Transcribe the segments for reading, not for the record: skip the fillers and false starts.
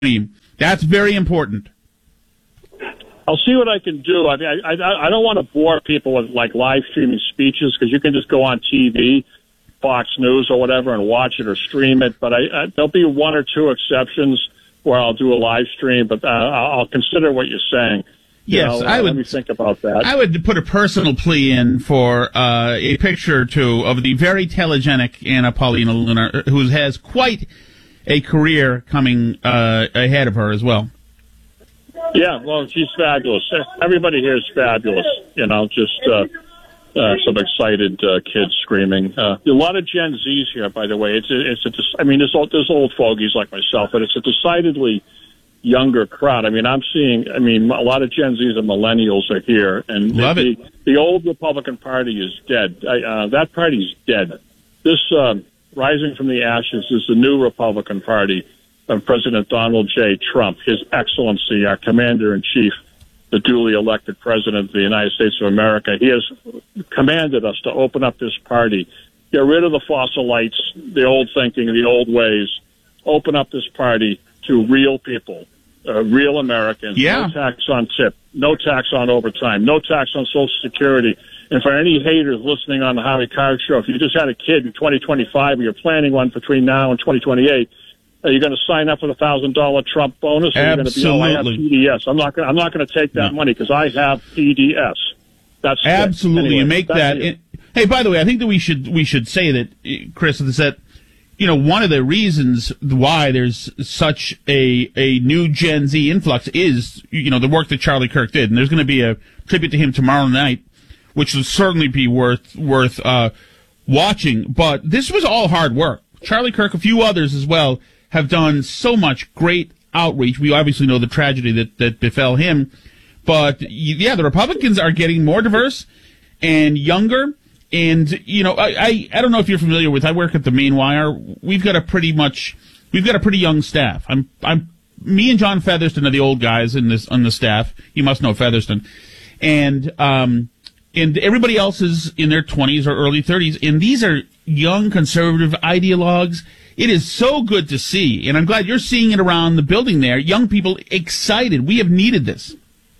stream. That's very important. I'll see what I can do. I mean, I don't want to bore people with like live streaming speeches because you can just go on TV, Fox News or whatever, and watch it or stream it. But there'll be one or two exceptions where I'll do a live stream. But I'll consider what you're saying. Yes, I would. Let me think about that. I would put a personal plea in for a picture or two of the very telegenic Anna Paulina Luna, who has quite a career coming ahead of her as well. Yeah, well, she's fabulous. Everybody here is fabulous. You know, just some excited kids screaming. A lot of Gen Zs here, by the way. There's old fogies like myself, but it's a decidedly younger crowd. I mean, a lot of Gen Zs and millennials are here, and Love it. The old Republican Party is dead. That party's dead. This rising from the ashes is the new Republican Party of President Donald J. Trump, His Excellency, our Commander-in-Chief, the duly elected President of the United States of America. He has commanded us to open up this party, get rid of the fossil lights, the old thinking, the old ways, open up this party to real people, real Americans. Yeah. No tax on tip, no tax on overtime, no tax on Social Security. And for any haters listening on the Howie Card Show, if you just had a kid in 2025 or you're planning one between now and 2028, are you going to sign up for the $1,000 Trump bonus? Or are you going to be, I have PDS. I'm not going to take that money because I have PDS. That's absolutely. Anyway, you make that. Hey, by the way, I think that we should say that, Chris, is that one of the reasons why there's such a new Gen Z influx is the work that Charlie Kirk did, and there's going to be a tribute to him tomorrow night, which will certainly be worth watching. But this was all hard work. Charlie Kirk, a few others as well, have done so much great outreach. We obviously know the tragedy that befell him. But, yeah, the Republicans are getting more diverse and younger. And, I don't know if you're familiar with, I work at the Maine Wire. We've got a pretty young staff. Me and John Featherston are the old guys on the staff. You must know Featherston. And everybody else is in their 20s or early 30s. And these are young conservative ideologues. It is so good to see, and I'm glad you're seeing it around the building there. Young people excited. We have needed this.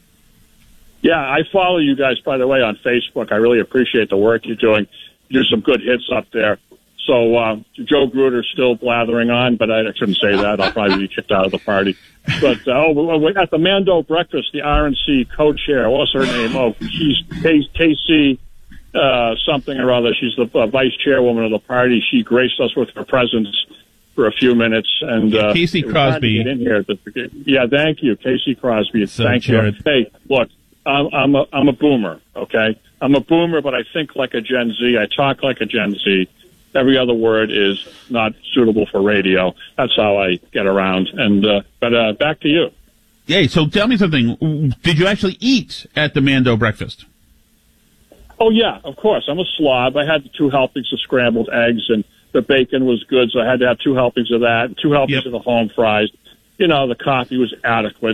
Yeah, I follow you guys, by the way, on Facebook. I really appreciate the work you're doing. You do some good hits up there. So Joe Gruder's still blathering on, but I shouldn't say that. I'll probably be kicked out of the party. But at the Mando breakfast, the RNC co-chair, what's her name? Oh, she's Casey something or other. She's the vice chairwoman of the party. She graced us with her presence for a few minutes. And Casey Crosby. Get in here. Yeah, thank you, Casey Crosby. So thank Jared. you. Hey, look, I'm a boomer. Okay, I'm a boomer, but I think like a Gen Z. I talk like a Gen Z. Every other word is not suitable for radio. That's how I get around. And but back to you. Hey, so tell me something. Did you actually eat at the Mando breakfast? Oh, yeah, of course. I'm a slob. I had 2 helpings of scrambled eggs, and the bacon was good, so I had to have 2 helpings of that, and 2 helpings of the home fries. The coffee was adequate.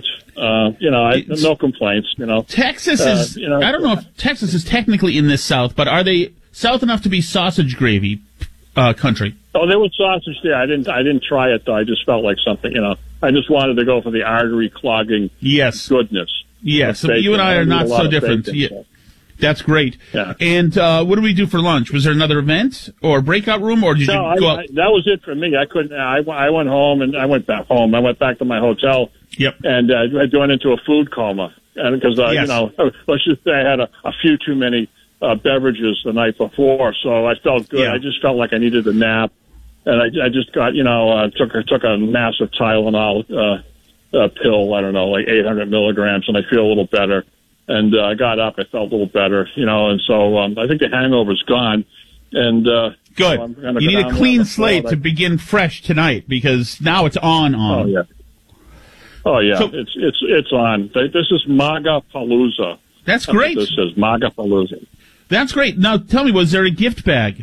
No complaints, Texas is, I don't know if Texas is technically in this South, but are they South enough to be sausage gravy country? Oh, there was sausage there. I didn't try it, though. I just felt like something, I just wanted to go for the artery clogging goodness. Yes, so you and I are not so different. Yeah. That's great. Yeah. And what did we do for lunch? Was there another event or breakout room, or did you go out? That was it for me. I couldn't. I went home and I went back home. I went back to my hotel. Yep. And I went into a food coma, and because let's just say I had a few too many beverages the night before, so I felt good. Yeah. I just felt like I needed a nap, and I just got took a massive Tylenol pill. I don't know, like 800 milligrams, and I feel a little better. And I got up. I felt a little better, and so I think the hangover's gone. And good. So you need a clean slate to begin fresh tonight because now it's on. Oh yeah. So, it's on. This is MAGA Palooza. That's great. This is MAGA Palooza. That's great. Now tell me, was there a gift bag?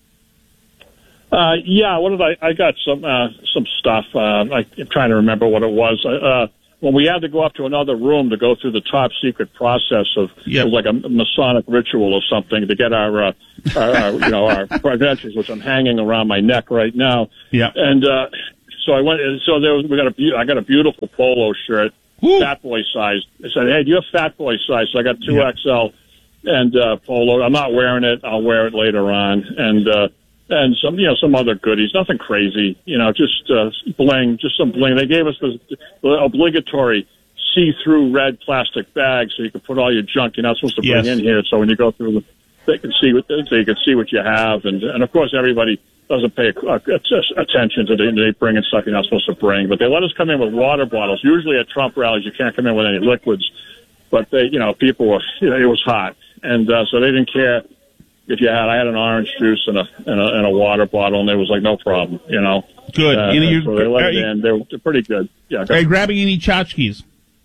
Yeah. What did I got some stuff. I'm trying to remember what it was. When we had to go up to another room to go through the top secret process of it was like a Masonic ritual or something to get our credentials, which I'm hanging around my neck right now. Yeah. And So I went. So I got a beautiful polo shirt, Woo. fat boy size. I said, "Hey, do you have fat boy size?" So I got 2XL and polo. I'm not wearing it. I'll wear it later on, and some other goodies. Nothing crazy, just bling, just some bling. They gave us the obligatory see-through red plastic bag so you can put all your junk you're not supposed to bring in here. So when you go through, they can see what you have, and of course everybody doesn't pay attention to they bringing stuff you're not supposed to bring. But they let us come in with water bottles. Usually at Trump rallies you can't come in with any liquids, but people were it was hot, and so they didn't care if you had. I had an orange juice and a water bottle, and it was like no problem. Good. So they let it in. They're pretty good. Yeah. Are you grabbing any tchotchkes?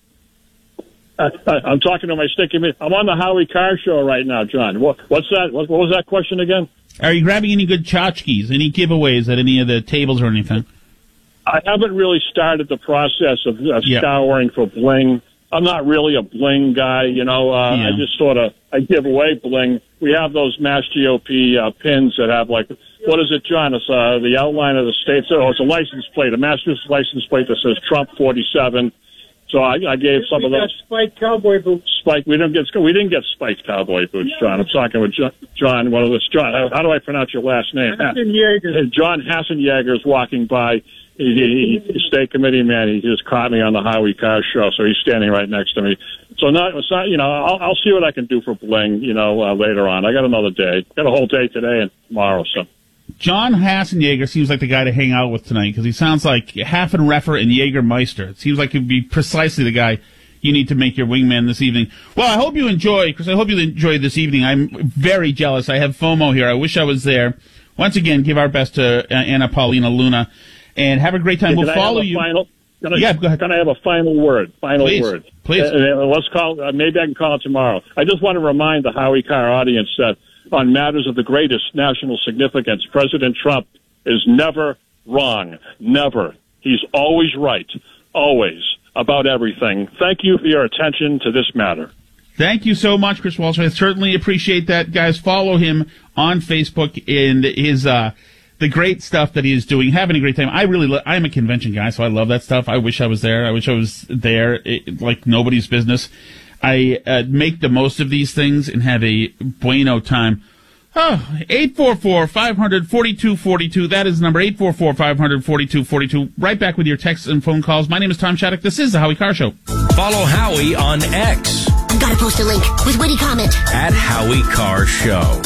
I'm talking to my sticky meat. I'm on the Howie Carr show right now, John. What's that? What was that question again? Are you grabbing any good tchotchkes? Any giveaways at any of the tables or anything? I haven't really started the process of scouring for bling. I'm not really a bling guy, I just I give away bling. We have those Mass GOP pins that have what is it, John? It's the outline of the state. So it's a license plate, a Massachusetts license plate that says Trump 47. So I gave some of those spiked cowboy boots. We didn't get spiked cowboy boots, John. I'm talking with John. One of those. John, how do I pronounce your last name? Hassenjager. John Hassenjager is walking by. He's state committee man. He just caught me on the Howie Carr show, so he's standing right next to me. So I'll see what I can do for bling, later on. I got another day. Got a whole day today and tomorrow. So. John Hassenjager seems like the guy to hang out with tonight because he sounds like Haffenreffer and Jägermeister. It seems like he'd be precisely the guy you need to make your wingman this evening. Well, I hope you enjoy, Chris. I hope you enjoy this evening. I'm very jealous. I have FOMO here. I wish I was there. Once again, give our best to Anna Paulina Luna and have a great time. We'll follow you. Go ahead. Can I have a final word? Please. Let's call. Maybe I can call it tomorrow. I just want to remind the Howie Carr audience that on matters of the greatest national significance, President Trump is never wrong. Never. He's always right. Always. About everything. Thank you for your attention to this matter. Thank you so much, Chris Walsh. I certainly appreciate that. Guys, follow him on Facebook and his the great stuff that he is doing. Having a great time. I'm a convention guy, so I love that stuff. I wish I was there. I wish I was there like nobody's business. I make the most of these things and have a bueno time. 844-500-4242. That is the number, 844-500-4242. Right back with your texts and phone calls. My name is Tom Shattuck. This is the Howie Carr Show. Follow Howie on X. I've got to post a link with witty comment. At Howie Carr Show.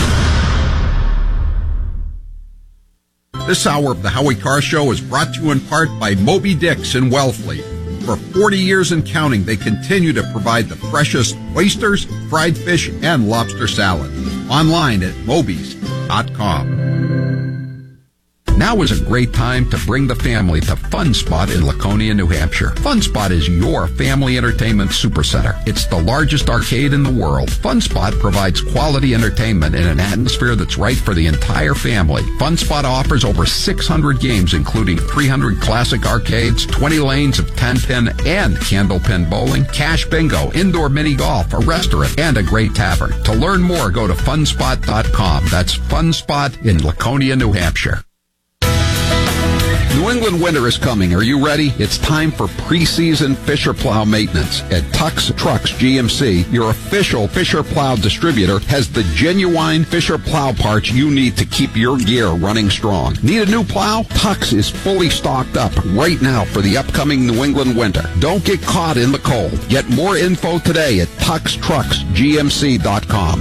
This hour of the Howie Carr Show is brought to you in part by Moby Dick's in Wellfleet. For 40 years and counting, they continue to provide the freshest oysters, fried fish, and lobster salad. Online at mobys.com. Now is a great time to bring the family to Fun Spot in Laconia, New Hampshire. Fun Spot is your family entertainment supercenter. It's the largest arcade in the world. Fun Spot provides quality entertainment in an atmosphere that's right for the entire family. Fun Spot offers over 600 games, including 300 classic arcades, 20 lanes of 10-pin and candlepin bowling, cash bingo, indoor mini golf, a restaurant, and a great tavern. To learn more, go to funspot.com. That's Fun Spot in Laconia, New Hampshire. New England winter is coming. Are you ready? It's time for preseason Fisher Plow maintenance. At Tux Trucks GMC, your official Fisher Plow distributor, has the genuine Fisher Plow parts you need to keep your gear running strong. Need a new plow? Tux is fully stocked up right now for the upcoming New England winter. Don't get caught in the cold. Get more info today at TuxTrucksGMC.com.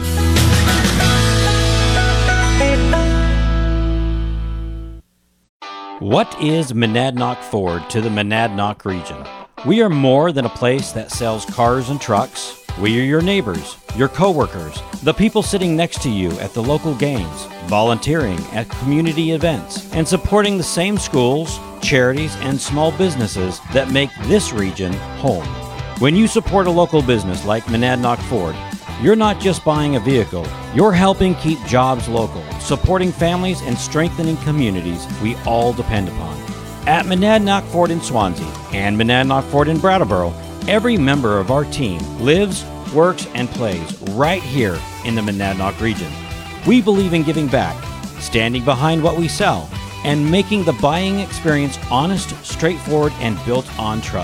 What is Monadnock Ford to the Monadnock region? We are more than a place that sells cars and trucks. We are your neighbors, your coworkers, the people sitting next to you at the local games, volunteering at community events, and supporting the same schools, charities, and small businesses that make this region home. When you support a local business like Monadnock Ford, you're not just buying a vehicle, you're helping keep jobs local, supporting families and strengthening communities we all depend upon. At Monadnock Ford in Swansea and Monadnock Ford in Brattleboro, every member of our team lives, works, and plays right here in the Monadnock region. We believe in giving back, standing behind what we sell, and making the buying experience honest, straightforward, and built on trust.